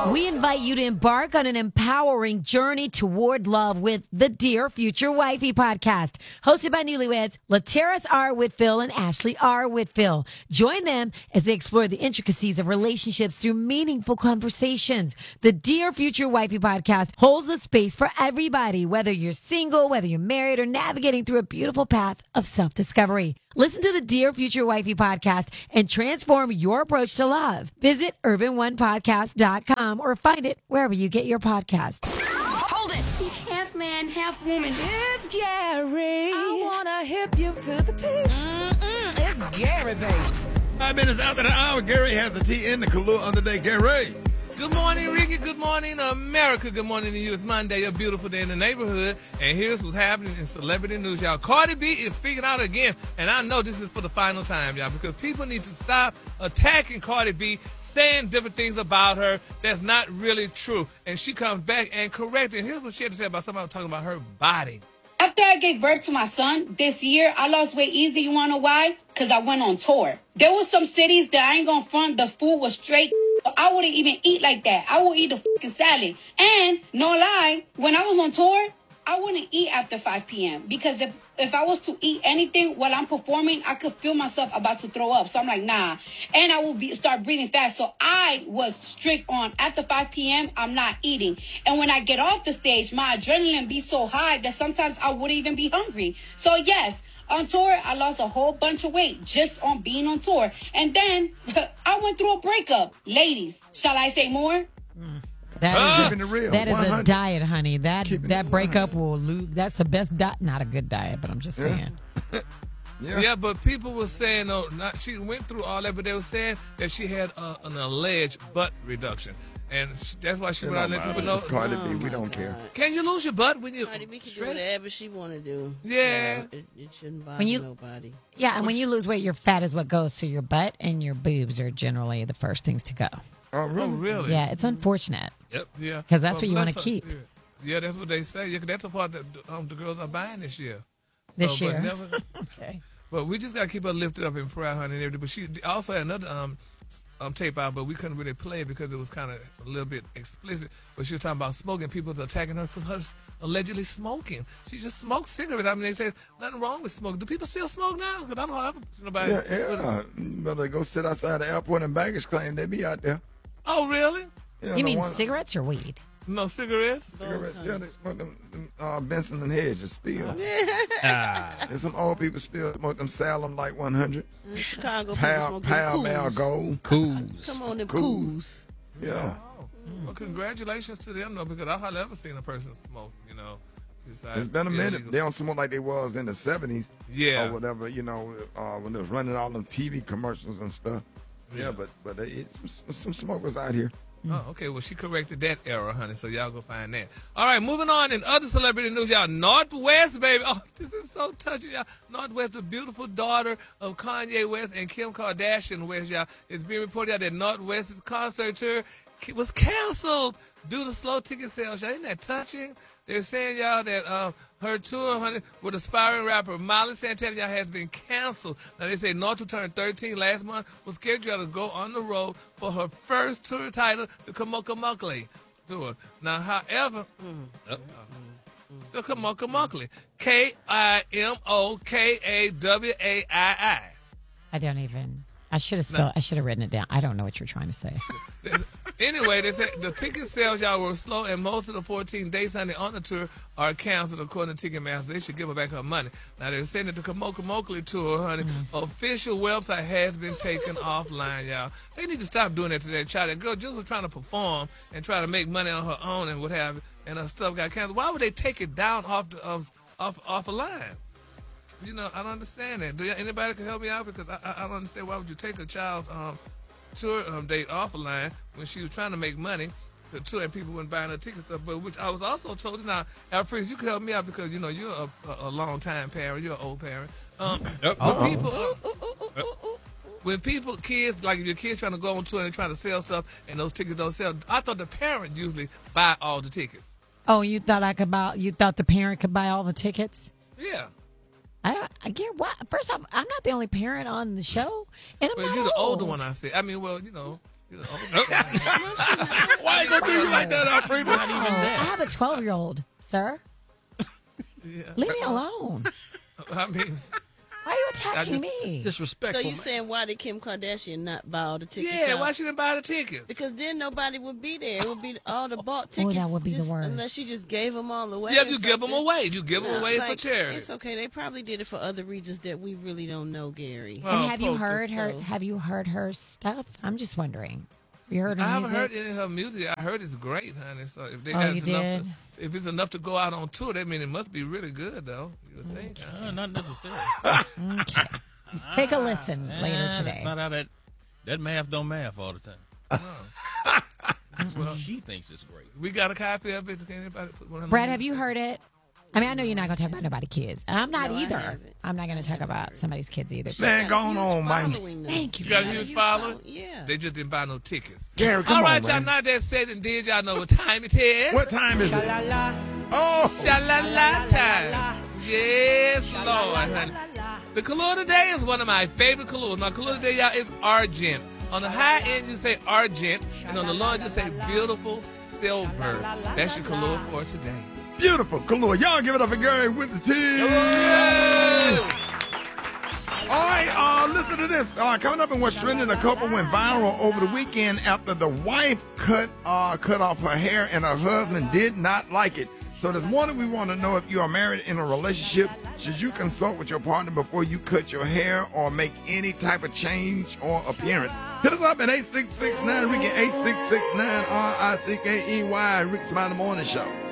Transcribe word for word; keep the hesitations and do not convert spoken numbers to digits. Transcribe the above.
We invite you to embark on an empowering journey toward love with the Dear Future Wifey podcast, hosted by newlyweds Lateris R. Whitfield and Ashley R. Whitfield. Join them as they explore the intricacies of relationships through meaningful conversations. The Dear Future Wifey podcast holds a space for everybody, whether you're single, whether you're married, or navigating through a beautiful path of self-discovery. Listen to the Dear Future Wifey podcast and transform your approach to love. Visit urban one podcast dot com or find it wherever you get your podcasts. Hold it! He's half man, half woman. It's Gary. I wanna hip you to the T. Mm-mm, it's Gary, baby. Five minutes after the hour, Gary has the tea in the Kahlua on the day. Gary. Good morning, Ricky. Good morning, America. Good morning to you. It's Monday, a beautiful day in the neighborhood. And here's what's happening in celebrity news, y'all. Cardi B is speaking out again. And I know this is for the final time, y'all, because people need to stop attacking Cardi B, saying different things about her that's not really true. And she comes back and corrects it. And here's what she had to say about somebody talking about her body. After I gave birth to my son this year, I lost weight easy. You want to know why? Because I went on tour. There was some cities that I ain't going to front. The food was straight. I wouldn't even eat like that. I would eat a fucking salad. And, no lie, when I was on tour, I wouldn't eat after five p.m. Because if, if I was to eat anything while I'm performing, I could feel myself about to throw up. So I'm like, nah. And I will be start breathing fast. So I was strict on after five p.m., I'm not eating. And when I get off the stage, my adrenaline be so high that sometimes I wouldn't even be hungry. So yes, on tour, I lost a whole bunch of weight just on being on tour. And then I went through a breakup. Ladies, shall I say more? Mm. That Ah, is, keeping it real, that is a one hundred. diet, honey. That Keeping that it breakup one will lose. That's the best diet. Not a good diet, but I'm just Yeah. saying. Yeah. Yeah, but people were saying, no, not, she went through all that, but they were saying that she had uh, an alleged butt reduction. And sh- that's why she It went out and don't let matter. people know. It's Cardi Oh, B. We my don't care. God. Can you lose your butt when you Cardi B can do stress? whatever she want to do. Yeah. No, it, it shouldn't bother When you- nobody. Yeah, and when you lose weight, your fat is what goes. So your butt and your boobs are generally the first things to go. Oh, Oh, really? really? Yeah, it's unfortunate. Yep. Yeah. 'Cause that's what you wanna bless her. keep. Yeah. Yeah, that's what they say. Yeah, 'cause that's the part that um, the girls are buying this year. This So, but year. never- Okay. But we just got to keep her lifted up in prayer, honey, and everything. But she also had another um, um tape out, but we couldn't really play it because it was kind of a little bit explicit. But she was talking about smoking. People was attacking her for her allegedly smoking. She just smoked cigarettes. I mean, they said nothing wrong with smoking. Do people still smoke now? Because I don't know if nobody. Yeah, yeah. You better go sit outside the airport and baggage claim. They be out there. Oh, really? Yeah, You no mean one- cigarettes or weed? No cigarettes? Cigarettes. Yeah, they smoke them, them uh, Benson and Hedges still. Ah. And some old people still smoke them Salem Light one hundred. In Chicago, people Pal, smoke Pal them Mal cools. Gold. Cools. Come on, them Cools. cools. Yeah. Oh. Well, congratulations to them, though, because I've hardly ever seen a person smoke, you know. besides It's been a yeah, minute. illegal- They don't smoke like they was in the seventies Yeah. or whatever, you know, uh, when they was running all them T V commercials and stuff. Yeah, Yeah. but but it's some, some smokers out here. Oh, okay. Well, she corrected that error, honey. So y'all go find that. All right, moving on in other celebrity news, y'all. Northwest, baby. Oh, this is so touching, y'all. Northwest, the beautiful daughter of Kanye West and Kim Kardashian West, y'all. It's being reported out that Northwest's concert tour was canceled due to slow ticket sales, y'all. Isn't that touching? They're saying, y'all, that um, her tour, honey, with aspiring rapper Miley Santana, y'all, has been canceled. Now, they say North, who turned thirteen last month, was scheduled to go on the road for her first tour title, the Kamoka tour. Now, however, uh, the Kamoka K I M O K A W A I I don't even. I should have spelled. I should have written it down. I don't know what you're trying to say. I. Anyway, they said the ticket sales, y'all, were slow, and most of the fourteen days, honey, on the tour are canceled, according to Ticketmaster. They should give her back her money. Now, they're saying that the Kamoka Mokley tour, honey, official website has been taken offline, y'all. They need to stop doing that today. Try that girl just was trying to perform and try to make money on her own and what have you, and her stuff got canceled. Why would they take it down off the um, off off a line? You know, I don't understand that. Do y'all, anybody can help me out? Because I, I, I don't understand why would you take a child's um, tour um, date off a line when she was trying to make money to tour and people weren't buying her tickets stuff. But which I was also told, now, Alfred, you could help me out because, you know, you're a, a, a long-time parent. You're an old parent. Um, when people, uh, when people, kids, like if your kids trying to go on tour and trying to sell stuff and those tickets don't sell, I thought the parent usually buy all the tickets. Oh, you thought I could buy? You thought the parent could buy all the tickets? Yeah. I don't. I get why. First off, I'm not the only parent on the show, and I'm Well, not you're the old. older one, I said. I mean, well, you know. You're the older one. Why you gonna like that, uh, Freeman? Not even Oh, I that. have a twelve-year-old, sir. Yeah. Leave me alone. I mean, Why are you attacking just- me? So Disrespectful. you man. saying why did Kim Kardashian not buy all the tickets? yeah, out? why she didn't buy the tickets? Because then nobody would be there. It would be all the bought Oh, tickets. that would be the just- worst. Unless she just gave them all away. Yeah, or you give them something. away. You give them No, away for like, charity. It's okay. They probably did it for other reasons that we really don't know, Gary. Well, and have you post it, heard her? so. Have you heard her stuff? I'm just wondering. You heard her I haven't music? heard any of her music. I heard it's great, honey. So if they Oh, got you enough did? to, if it's enough to go out on tour, that means it must be really good, though. You would think. Uh, not necessarily. Okay. Take a listen later Ah, today. That's not how that that math don't math all the time. Well, she thinks it's great. We got a copy of it. Can anybody put one on the Brad, music? have you heard it? I mean, I know you're not going to talk about nobody's kids. And I'm not No, I either. haven't. I'm not going to talk about somebody's kids either. Man, go on, on, man. Thank you. You got a Yeah, huge you following? follow- yeah. They just didn't buy no tickets. Gary, come All right, on, y'all. man. Now that said and did, y'all know what time it is. What time is it? Oh, Sha-la-la time. Yes, Lord, honey. The color today is one of my favorite colors. My color today, y'all, is argent. On the high end, you say argent, and on the low end, you say beautiful silver. That's your color for today. beautiful. Color. Y'all give it up for Gary with the T. All right, uh, listen to this. Uh, coming up in what's trending, a couple went viral over the weekend after the wife cut uh, cut off her hair and her husband did not like it. So this morning we want to know if you are married in a relationship, should you consult with your partner before you cut your hair or make any type of change or appearance? Hit us up at eight six six nine Ricky, eight six six nine R I C K E Y, Rick Smiley Morning Show.